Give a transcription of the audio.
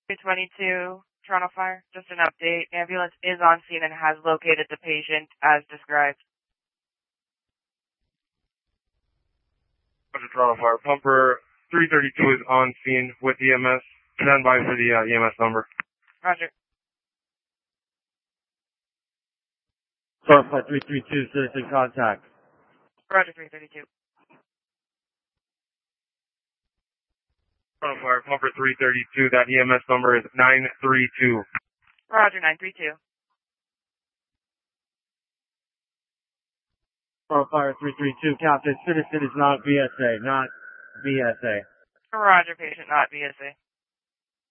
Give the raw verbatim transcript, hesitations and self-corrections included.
two twenty-two, Toronto Fire. Just an update. Ambulance is on scene and has located the patient as described. Roger, Toronto Fire. Pumper three thirty-two is on scene with E M S. Stand by for the uh, E M S number. Roger. Toronto Fire three three two, citizen contact. Roger, three thirty-two. Toronto Fire. Pumper three thirty-two. That E M S number is nine three two. Roger, nine three two. Toronto Fire three three two, Captain. Citizen is not V S A, not V S A. Roger, patient not V S A.